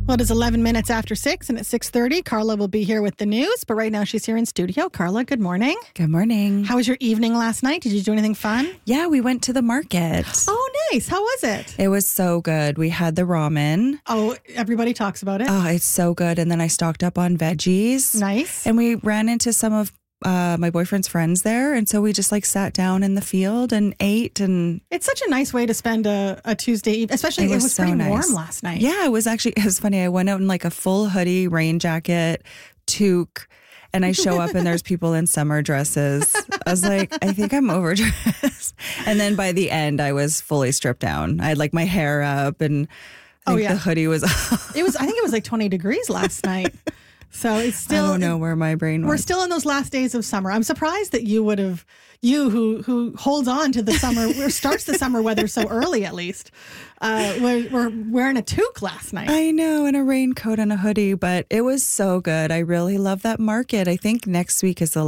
Well, it is 11 minutes after 6, and at 6:30, Carla will be here with the news. But right now, she's here in studio. Carla, good morning. Good morning. How was your evening last night? Did you do anything fun? Yeah, we went to the market. Oh, nice. How was it? It was so good. We had the ramen. Oh, everybody talks about it. Oh, it's so good. And then I stocked up on veggies. Nice. And we ran into some of my boyfriend's friends there. And so we just sat down in the field and ate. And it's such a nice way to spend a Tuesday evening, especially it was so pretty nice. warm last night. Yeah, it was funny. I went out in a full hoodie, rain jacket, toque. And I show up and there's people in summer dresses. I was like, I think I'm overdressed. And then by the end, I was fully stripped down. I had my hair up and the hoodie was off. I think it was 20 degrees last night. So it's still. I don't know where my brain was. We're still in those last days of summer. I'm surprised that you would have, who holds on to the summer, or starts the summer weather so early at least, we're wearing a toque last night. I know, and a raincoat and a hoodie, but it was so good. I really love that market. I think next week is the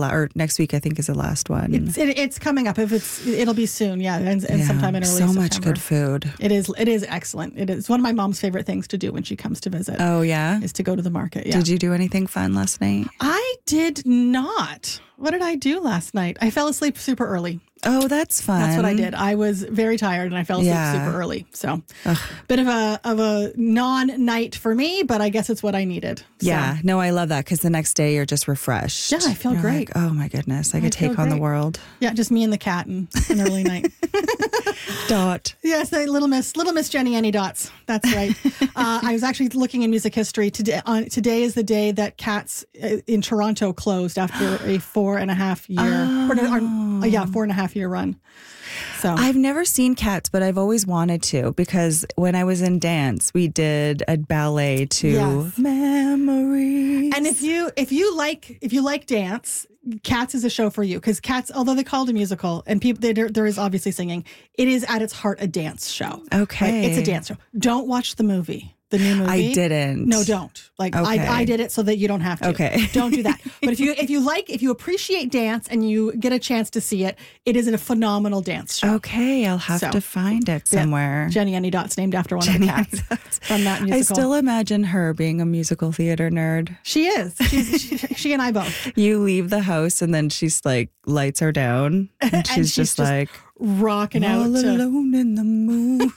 last one. It's coming up. It'll be soon, and sometime in early September. So much good food. It is excellent. It is one of my mom's favorite things to do when she comes to visit. Oh yeah, is to go to the market. Yeah. Did you do anything fun last night? I did not. What did I do last night? I fell asleep super early. Oh, that's fun. That's what I did. I was very tired and I fell asleep super early. So bit of a non-night for me, but I guess it's what I needed. Yeah. So. No, I love that because the next day you're just refreshed. Yeah, I feel great. Oh my goodness. I could take on the world. Yeah, just me and the cat and an early night. Dot. Yes, little Miss Jenny Annie Dots. That's right. I was actually looking in music history today. Today is the day that Cats in Toronto closed after a 4.5 year, 4.5 year run. So I've never seen Cats, but I've always wanted to because when I was in dance, we did a ballet to Memories. And if you like dance, Cats is a show for you because Cats, although they called a musical and there is obviously singing, it is at its heart a dance show. Okay, it's a dance show. Don't watch the movie. The new movie. I didn't. No, don't. I did it so that you don't have to. Okay. Don't do that. But if you appreciate dance and you get a chance to see it, it is a phenomenal dance show. Okay, I'll have to find it somewhere. Yeah, Jenny Annie Dots, named after one of the cats from that musical. I still imagine her being a musical theater nerd. She is. She and I both. You leave the house and then she's lights are down and she's just rocking all out alone in the moon.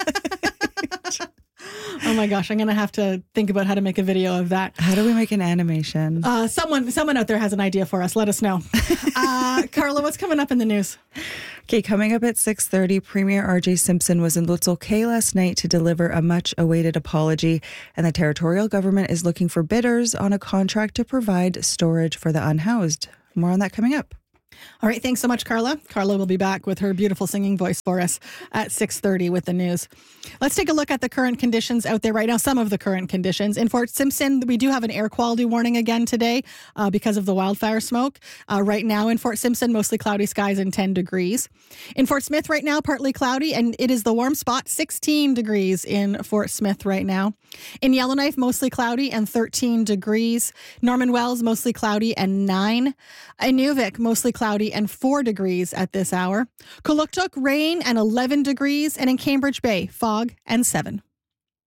Oh my gosh, I'm going to have to think about how to make a video of that. How do we make an animation? Someone out there has an idea for us. Let us know. Carla, what's coming up in the news? Okay, coming up at 6:30, Premier R.J. Simpson was in Lutzel K last night to deliver a much-awaited apology, and the territorial government is looking for bidders on a contract to provide storage for the unhoused. More on that coming up. All right, thanks so much, Carla. Carla will be back with her beautiful singing voice for us at 6:30 with the news. Let's take a look at the current conditions out there right now, some of the current conditions. In Fort Simpson, we do have an air quality warning again today because of the wildfire smoke. Right now in Fort Simpson, mostly cloudy skies and 10 degrees. In Fort Smith right now, partly cloudy, and it is the warm spot, 16 degrees in Fort Smith right now. In Yellowknife, mostly cloudy and 13 degrees. Norman Wells, mostly cloudy and 9. Inuvik, mostly cloudy and 4 degrees at this hour. Kuluktuk, rain and 11 degrees. And in Cambridge Bay, fog and 7.